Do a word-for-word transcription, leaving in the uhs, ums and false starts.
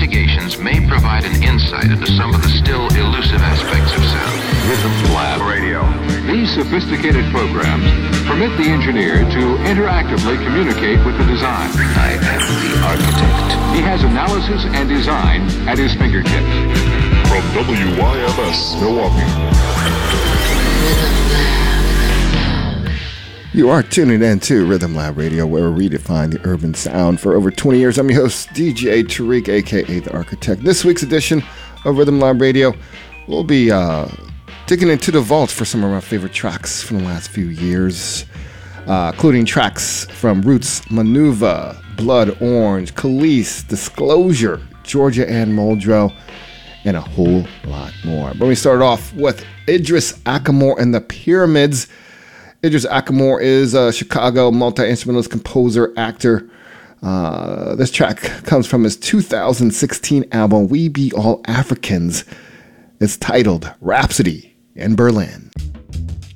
investigations may provide an insight into some of the still elusive aspects of sound. Rhythm Lab Radio. These sophisticated programs permit the engineer to interactively communicate with the design. I am the architect. He has analysis and design at his fingertips. From W Y M S, Milwaukee. You are tuning in to Rhythm Lab Radio, where we redefine the urban sound. For over twenty years, I'm your host, D J Tariq, a k a. The Architect. This week's edition of Rhythm Lab Radio, we'll be uh, digging into the vault for some of my favorite tracks from the last few years, uh, including tracks from Roots, Manuva, Blood Orange, Khalees, Disclosure, Georgia Ann Muldrow, and a whole lot more. But we start off with Idris Ackamoor and the Pyramids. Idris Ackamoor is a Chicago multi-instrumentalist, composer, actor. Uh, this track comes from his two thousand sixteen album, We Be All Africans. It's titled Rhapsody in Berlin.